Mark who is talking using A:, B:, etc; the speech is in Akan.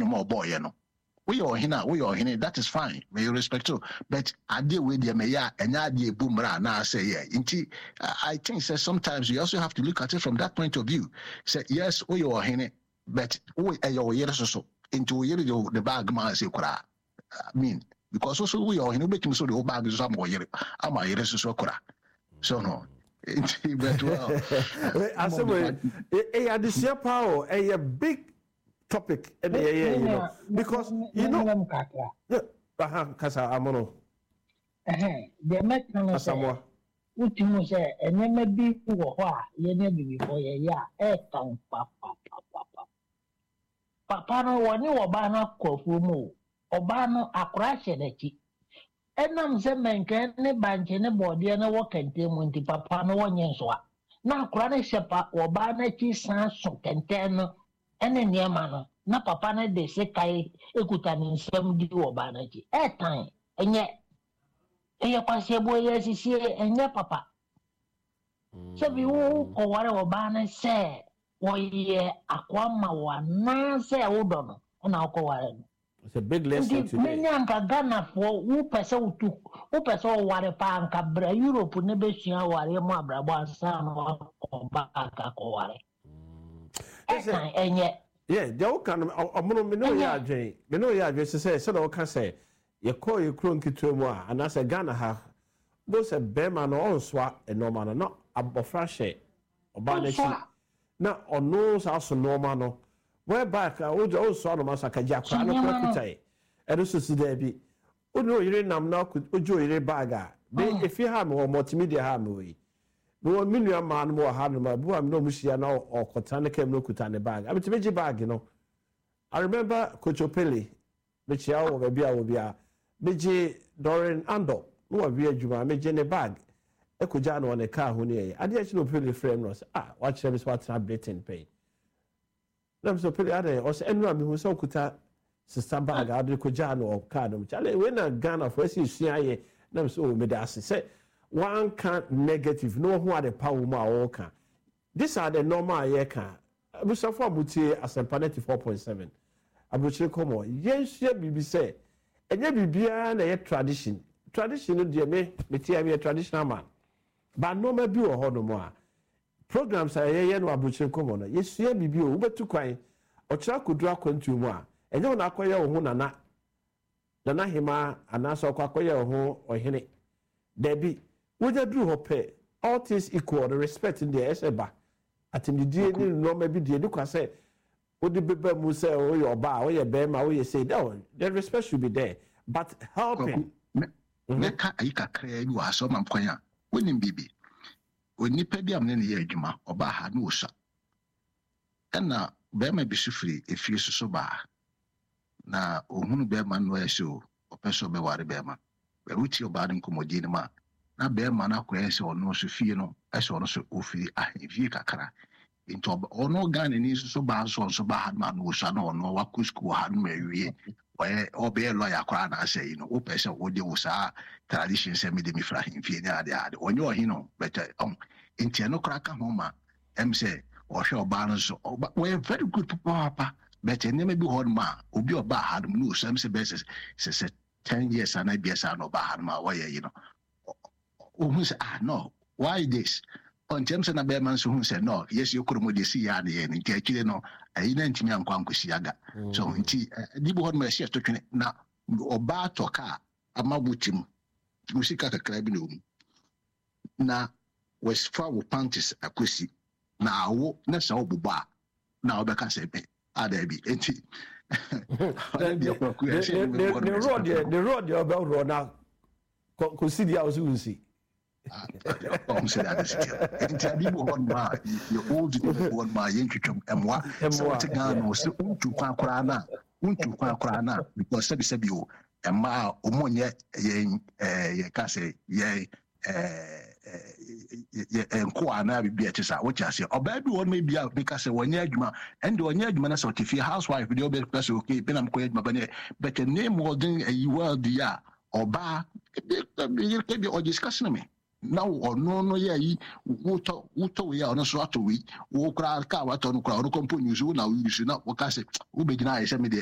A: no more boy no we are hina that is fine may you respect to but ade we dey me ya enya ade ebumra na say yeah I think say sometimes you also have to look at it from that point of view say yes we are hina but we your yere so into yere the bag man say kura I mean because also we are hina make me so the bag so am yere am yere so kura so no but well
B: additional power a big topic you know because you know kasa amono
C: the mechanism ultimo say enema bi wo ho a ye na bi before ye ya e kan papa no woni oba na kofu mu oba no akora hye dachi enam se menke ne banche ne bode na wo kente mu nti papa no wonye nso a na akora ne hyepa oba na chi san so kente no ene niema no na papa na de se kai ekuta ni nsem di oba na chi etan enye kwase boye sisi enye papa so bi wo ko ware oba na se wo ye akwama wa na se wo do no na ko ware no.
B: It's a big lesson today.
C: Menya nka Ghana for wo pese wo ware pa nka bra Europe ne be sua ware mu abrabo ansa no ko ba aka ko ware. Enye
B: yeah, they all can omono me no ya adwen say o ka say ye call you kron kitu mu a and as a Ghana ha bo say bema no onswa enormal no abofra hye oba na chi na ono sa so normal no where back o so no masa ka jakra no kwakutai e so si da bi o no yire nam na ojo yire bag a be efi ha me multimedia ha me we no minua man mo ha no ma bu am no muhia na okota ne kem no kuta ne bag abitimeji bag no I remember Kochopele bechia wo be bia meje Dorin Ando no wa bi adwuma meje ne bag ekoja no ne car ho ne ade a chi no Pele frame no wa chere me so atra Britain pay na so Pele ade o se enu am hu so kuta sister bag ade koja no car no chale we na Ghana for si suaye na so me da say one can negative no who are the power ma all can these are the normal year can abusafo abutie asempa 94.7 abuchire komo yenhia bibi say enye bibia na ye tradition no de me tie me traditional man but no ma bi wo hodo mo a programs are ye no abuchire komo no yesua bibi o ubetu kwan ochira kodu akwantu mu a enye wona akoye wo ho nana hima anaso akoye wo ho ohene debi woja dru hope all things equal the respect in the eseba atimdie ni no ma bi die ni kwa say odi beba mu say o your ba o ye be ma o ye say that the respect should be there but helping
A: neka ayika kra bi wa so mam kwanya wonim bibi onipa bi am ne ye adwuma oba ha na osa na be ma bi sufri efie so ba na ohunu be ma no eso opeso be ware be ma be ruti oba de nkomodi ni ma na be ma na kwa ese ono so fie no ese ono so ofiri ahevie kakra into ono Ghana ni so ba so ba ha ma no so na ono wa kusku ha no awie obe lawyer kwa na say no opese wo de wo sa tradition say me de mi fra himfie ni ade onye ohi no but into no kraka ho ma em say o hwe oba no so we very good papa but enema bi ho ma obi oba ha no so em say be say 10 years and I be say no ba ha ma why you know who say no why this on terms na be man so who say no yes you could modesi ya na nti akire no ayi na ntimi ankwankwasi aga so nti di bo ma share to twene na oba toka amabutim musika kakra bi no na was for panties akosi na awo na sa obuba na obeka say be adabi enti
B: the road you about road now consider how you see
A: say that is interview on ma you old people on ma yentwetwem emwa so tigano so untu kwa na because sabi o emma omonye ye ka say ye enko ana bibia tisa wo chase oba bi won me bia because wonye adwuma and wonye adwuma na so tifi housewife bi obe because okay penam ko adwuma bane but the name modern a world ya oba be o discussion me now no yeah yi wuto we ono so ato we wo kra ka wato no kra ono company so na we so na wo ka say wo be gina ye se me